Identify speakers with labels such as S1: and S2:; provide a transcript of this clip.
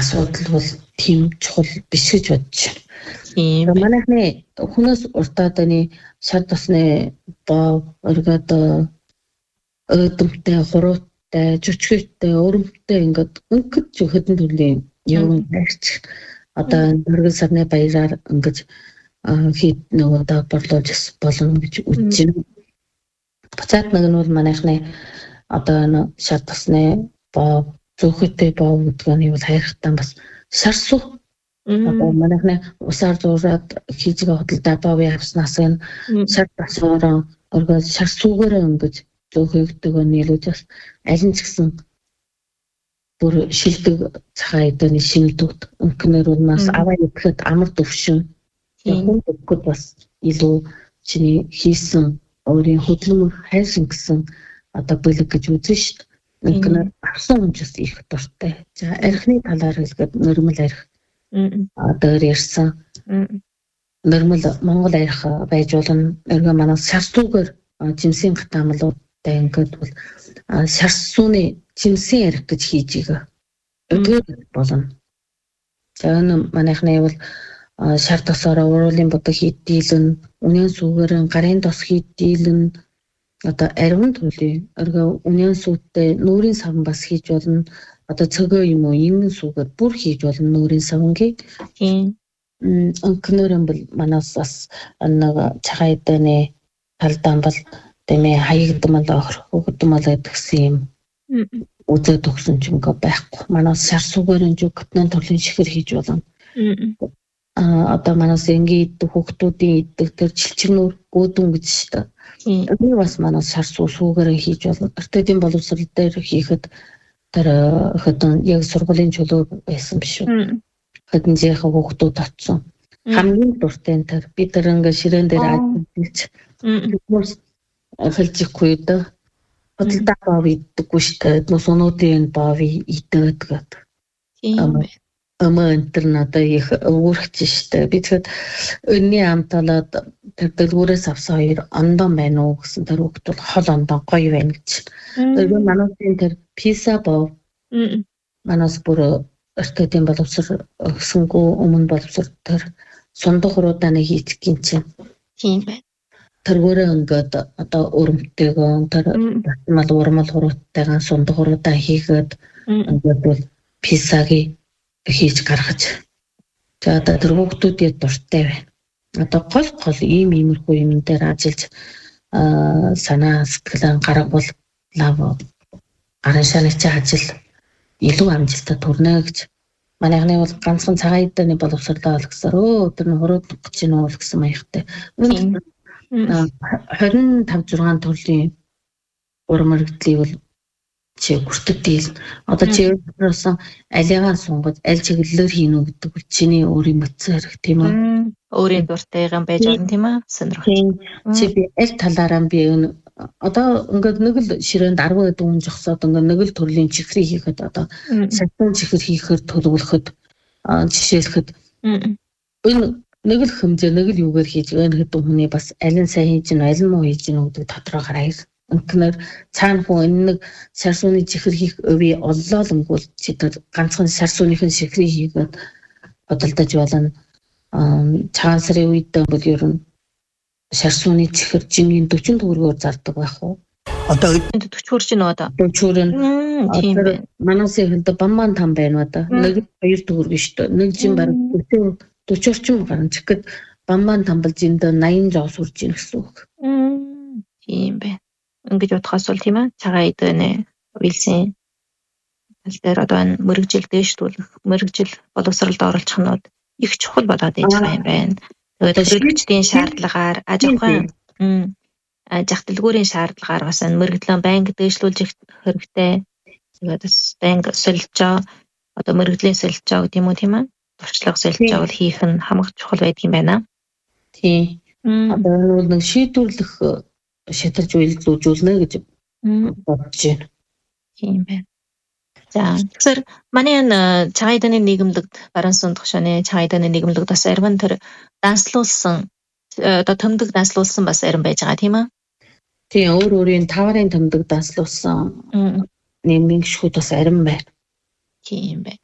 S1: асуудал бол тийм чухал биш гэж бодож
S2: Тийм.
S1: байна. Манайхны хүнээс уртааданы шар тосны боо өргөд өөдөртэй, хуруутай, жучгтэй, өрөмтэй ингээд өнгөж хөдөн төрлийн юм барьж одоо дөрвөн сарны баяраар ингээд хийд нөгөө борлуулж болно гэж үзэж байна. Буцаад нэг нь бол манайхны одоо шар тосны боо зөвхөтэй боо гэдг нь бол хайрхтаа бас шар суу одоо манайхны усаар зураад хийж байгаа хөдөлთა боо явснаас нь шар тосоор өргөж шар суугаар ингээд зөвхөйгдөг нийлүүлж бас аль нь ч гэсэн бүр шилдэг цагаан эдэний шинэлдэгт өнкнөр бол бас аваа идэхэд амар төвшин хүн төгөд бас илүү чиний хийсэн өөрийн хөдөлмөр хайрсан гэсэн одоо бэлэг гэж үзэн шүү дээ. Өнкнөр авсан хүнчс их дуртай. За архины талаар хэлгээд нөрмөл арх одоо ярьсан. Нөрмөл Монгол арх байж болно. Өргө манай шарсуугаар жимсийн гатамлууд ингээд бол шарсууны жимсийн арх гэж хийж байгаа. Өдөр болно. За манайхны бол шар тосоор уруулын бодог хийдэлэн, үнэн сүгээр гарын тос хийдэлэн одоо ариун төрлийн өргө үнэн сүттэй нүүрийн савн бас хийж болно. Одоо цөгөө юм уу ингэн сүгээр бүр хийж болно нүүрийн савнгийг.
S2: Тийм.
S1: Өнкнөрөн бол манаас бас нэг цагаан эдэний талдаан бол тэмээ хаягдмал хөгдмал гэдгсэн юм үзээд өгсөн ч ингээ байхгүй. Манаас шар сүгээр энэ гүтнэн төрлийн шихэр хийж болно. Одоо манаас ингээ идэх хүүхдүүдийн идэх тэр жилчнөр гөөдөн гэж шүү дээ. Энэ бас манаас шар сүгээр хийж болно. Тэртийн боловсрал дээр хийхэд тэр хөдөн яг сургуулийн чөлөө байсан биш үү? Хөдөнжийнхээ хүүхдүүд очсон. Хамгийн дуртай тэр бид тэр ингээ ширээн дээр ажиллаж хэлжихгүй дээ. Хөдөлთა бав иддэггүй шүү дээ. Нусунуудын бав идээд гэдэг.
S2: Тийм.
S1: Амантэр надад их өөрчлөж штэ. Би тэгэхэд өнний амталаад тэр дэлгүүрээс авсан хоёр ондон байна уу гэсэн тэр хүүхд бол хол ондон гоё байна гэж. Тэр манайын тэр писа бов. Манаас бүр өртөдийн боловсрол өгсөнгөө өмнө боловсрол тэр сундах руудааны хийх гин чинь.
S2: Тийм байна.
S1: Тэргүүрээ ингээд одоо өрөмтэйгөө тэр мал урмал хуруутайгаа сундах руудаа хийгээд ингээд бол писагийн хийж гаргаж. За одоо тэр хүүхдүүдийн дуртай байна. Одоо гол иймэрхүү юм дээр ажиллаж санаа сэтгэлэн гаргавал лав гарын шаныч ажил илүү амжилттай төрнө гэж. Манайхны бол ганцхан цагаан эдэний боловсролоо олгосоор тэр хурууд гэж нөө гэсэн маягтай. 25-6 төрлийн урмаргдлыг бол чи хүртэдэг. Одоо чи өөрөөсөө алиагаа сунгаж аль чиглэлээр хийнэ гэдэг бол чиний өөрийн мэдсэн хэрэг тийм үү?
S2: Өөрийн дуртайгаа байж болно тийм үү?
S1: Сонирхолтой. Чи би аль талаараа би одоо ингээд нэг л ширээнд 10 дүүн жогсоод ингээд нэг л төрлийн чихрийг хийхэд одоо сатан чихэр хийхээр төлөвлөхөд жишээлхэд энэ нэг л хэмжээ нэг л юугаар хийж байгаа гэдэг хүний бас аль нь сайн хийж гэнэ аль нь муу хийж гэнэ гэдэг тодорхой гараа. Өнкнөр цаана хүн энэ нэг шарсууны чихэр хийх өвөө оллоо л өнгөл чи тэр ганцхан шарсууныхын чихрийг хийгээд бодолдож болно. Цагаан сарын үед бол ер нь шарсууны чихэр жингийн 40 төгрөгөөр зардаг байх уу? Одоо
S2: 40 хүрч нөө одоо.
S1: 40 тийм байна. Манаас ихэнх бамбан там байна одоо. Нэг 2 төгрөг шүү дээ. Нэг жин бараг 40 орчим гарна. Тэгэхэд бамбан там бол жинд 80 жоо сурж ийн гэсэн үг.
S2: Тийм байна. Ингэж бодохоос бол тийм ээ цагаан эдэний үйлсийн тал дээр одоо энэ мөрөгжил дээшлүүлэх мөрөгжил боловсролд оруулах нь их чухал болоод иж байгаа юм байна. Тэгээд төлөвлөгчдийн шаардлагаар аж ахуйн зах дэлгүүрийн шаардлагаар бас энэ мөрөгдлөө байнга дээшлүүлж хэрэгтэй. Тэгээд бас байнга солилцоо одоо мөрөгдлийн солилцоо гэдэг юм уу тийм ээ туршлага солилцоо бол хийх нь хамаг чухал байдаг юм байна.
S1: Тийм. Одоо нэг шийдвэрлэх шатарж үйлдвэрлэжүүлнэ гэж бодож байна.
S2: Тийм байна. За тэгэхээр манай энэ цагаан эдэний нийгэмлэгт баруун сунд тушааны цагаан эдэний нийгэмлэгт бас арвин тэр данслуулсан одоо төмдөг данслуулсан бас арин байж байгаа тийм ээ.
S1: Тийм өөрийн таварын төмдөг данслуулсан нийгмийн гишүүд бас арин байна.
S2: Тийм байна.